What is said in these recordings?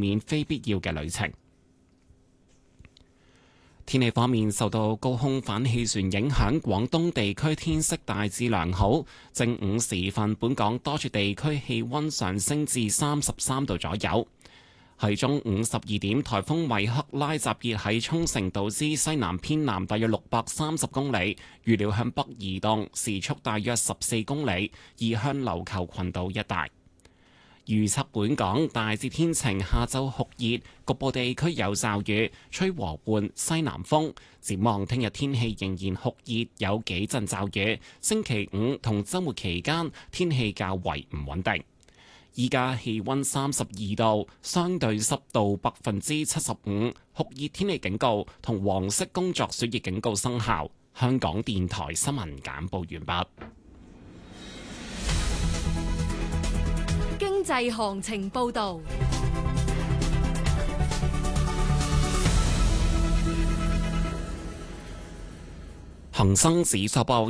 免非必要嘅旅程。天氣方面，受到高空反氣旋影響，廣東地區天色大致良好。正午時分，本港多處地區氣溫上升至33度左右。喺中午12點，颱風米克拉集結喺沖繩島之西南偏南大約630公里，預料向北移動，時速大約14公里，移向琉球群島一帶。預測本港大致天晴，下晝酷熱，局部地區有驟雨，吹和緩西南風。展望聽日天氣仍然酷熱，有幾陣驟雨。星期五同週末期間天氣較為唔穩定。依家氣溫32度，相對濕度75%，酷熱天氣警告同黃色工作暑熱警告生效。香港電台新聞簡報完畢。 經濟行情報導。 恒生指數報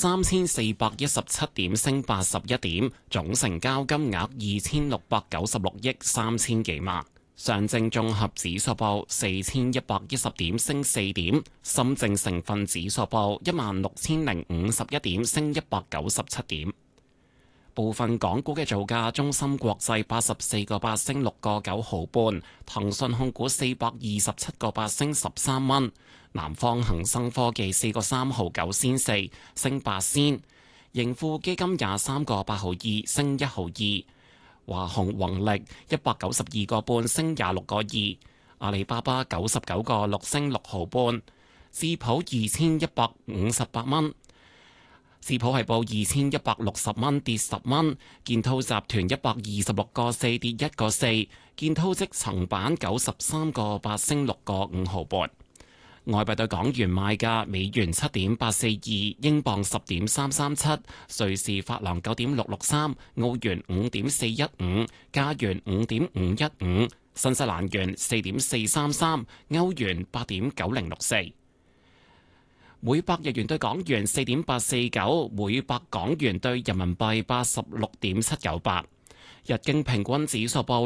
23,417點，升81點，總成交金額2696億3000幾萬。上證綜合指數報4110點，升4點。深證成分指數報16051點，升197點。部分港股嘅造價：中芯國際84個8升6個9毫半，騰訊控股427個8升13蚊，南方恒生科技4個3毫9仙4升8仙，盈富基金23個8毫2升1毫2，華虹宏力192個半升26個2，阿里巴巴99個6升6毫半，智普2158蚊。智普係報2160蚊，跌10蚊。建滔集團126個4跌1個4，建滔積層板93個8升6個5毫半。外幣對港元賣價：美元7.842，英鎊10.337，瑞士法郎9.663，澳元5.415，加元5.515，新西蘭元4.433，歐元8.9064。每百日元對港元4.849，每百港元對人民幣86.798。日經平均指數報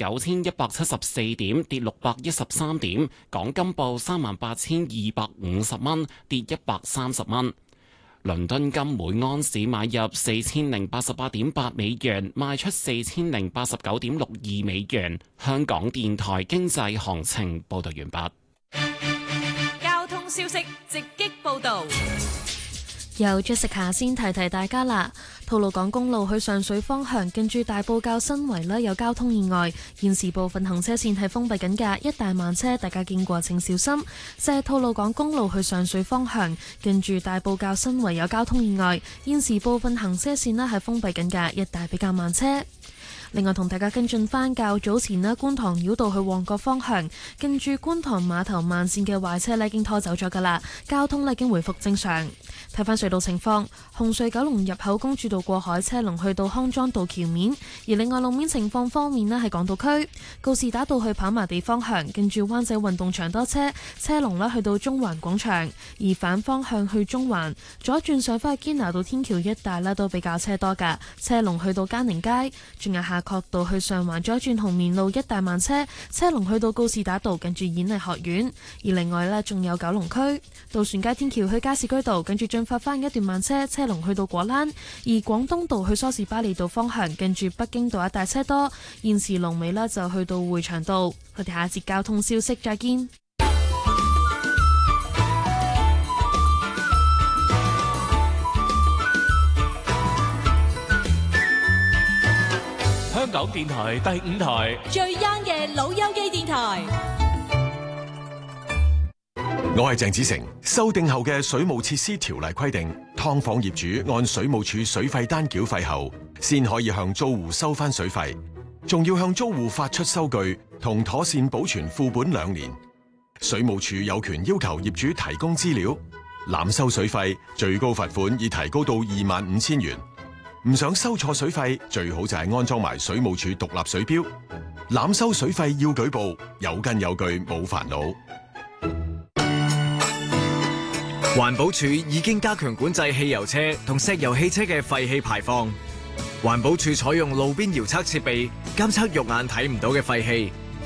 69,174點，跌613點。港金報38,250蚊，跌130蚊。倫敦金每盎司買入4088.8美元，賣出4089.62美元。香港電台經濟行情報道完畢。 消息直擊報導， 由 Jessica 先提提大家啦。吐露港公路去上水方向，近住大埔滘新圍呢有交通意外，現時部分行車線係封閉緊㗎，一帶慢車，大家經過請小心。就係吐露港公路去上水方向，近住大埔滘新圍有交通意外，現時部分行車線呢係封閉緊㗎，一帶比較慢車。另外同大家跟進返較早前呢，觀塘繞道去旺角方向，近住觀塘碼頭慢線嘅壞車呢已經拖走咗㗎啦，交通呢已經回復正常。睇返隧道情況，紅隧九龍入口公主道過海車龍去到康莊道橋面，而另外路面情況方面呢，係港島區告士打道去跑馬地方向，近住灣仔運動場多車，車龍呢去到中環廣場，而反方向去中環左轉上返去堅拿道天橋一帶呢都比較車多㗎，車龍去到嘉寧街，仲有夏慤道去上環左轉紅棉路一帶慢車，車龍去到告士打道近住演藝學院，而另外呢，仲有九龍區渡船街天橋去加士居道近住進發翻一段慢車，車龍去到果欄，而廣東道去梳士巴利道方向近住北京道一帶車多，現時龍尾呢就去到匯祥道。我哋下一節交通消息再見。 香港電台第5台最 young 嘅老友記電台。 我係鄭子誠。修訂後嘅水務設施條例規定，劏房業主按水務署水費單繳費後，先可以向租戶收翻水費，仲要向租戶發出收據同妥善保存副本2年。水務署有權要求業主提供資料，濫收水費最高罰款已提高到25,000元。唔想收錯水費，最好就係安裝埋水務署獨立水錶。濫收水費要舉報，有根有據冇煩惱。 環保署已經加強管制汽油車同石油汽車嘅廢氣排放。環保署採用路邊遙測設備監測肉眼睇唔到嘅廢氣，